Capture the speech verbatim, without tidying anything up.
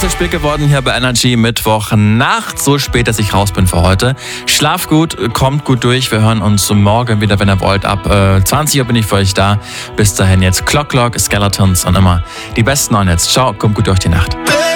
zu spät geworden hier bei Energy Mittwoch Nacht. So spät, dass ich raus bin für heute. Schlaf gut, kommt gut durch. Wir hören uns morgen wieder, wenn ihr wollt. Ab äh, zwanzig Uhr bin ich für euch da. Bis dahin jetzt Clock Clock, Skeletons und immer die besten neuen Hits. Ciao, kommt gut durch die Nacht.